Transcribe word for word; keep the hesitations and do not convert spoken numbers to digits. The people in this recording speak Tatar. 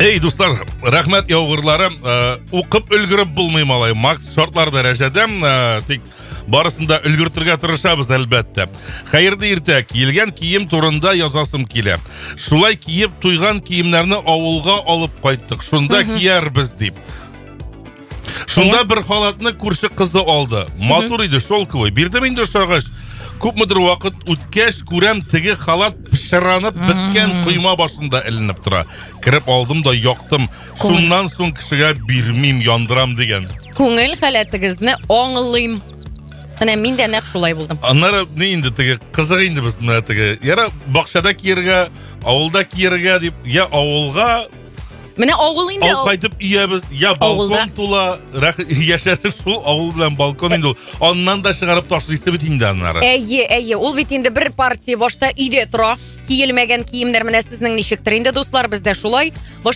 Эй, достар, рәхмәт яугырларым. Укып өлгереп булмый малай. Макс шортлар дәрәҗәдә, тик барысында өлгертергә тырышабыз әлбәттә. Хәерле иртә, киелгән кием турында язасым килә. Шулай киеп туйган киемнәрне авылга алып кайттык. Шунда киярбез дип. Шунда бер халатны күрше кызы алды. Матур иде, шелковый. Бирдем инде шагач. Күпмедер вакыт үткәч күрәм теге халат пешранып беткән койма башында эленеп тора. Кирип алдым да яктым. Шуннан соң кешегә бирмим, яндырам дигән. Күңел халәтегезне аңлыйм. Менә мин дә нәкъ шулай булдым. Аннары ни инде теге кызык инде без менә теге. Яра бакчада киергә, авылда киергә дип, я авылга Менә авыл инде. Ал кайтып иябез, я балкон тула, яшәсен шул авыл белән балкон инде. Аннан да чыгарып ташлыйсы бит инде аннары. Әйе, әйе, ул бит инде бер партия башта өйдә тора. Киелмәгән киемнәр менә сезнең ничектер инде, дуслар, бездә шулай.